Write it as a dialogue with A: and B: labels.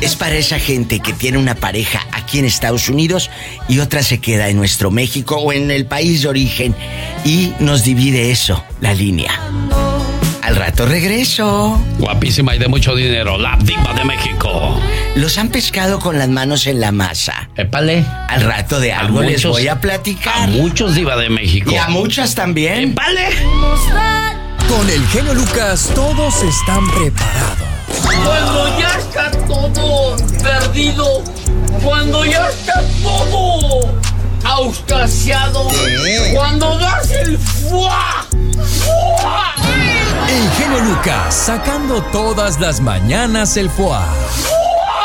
A: Es para esa gente que tiene una pareja aquí en Estados Unidos y otra se queda en nuestro México o en el país de origen y nos divide eso, la línea. Al rato regreso.
B: Guapísima y de mucho dinero, la diva de México.
A: Los han pescado con las manos en la masa.
B: Épale.
A: Al rato de algo les voy a platicar.
B: A muchos, diva de México.
A: Y a muchas también.
B: ¡Épale!
C: Con el genio Lucas todos están preparados.
D: Cuando ya está todo perdido, cuando ya está todo auscasiado, cuando das el ¡fua! ¡Fua!
C: El genio Lucas sacando todas las mañanas el foie.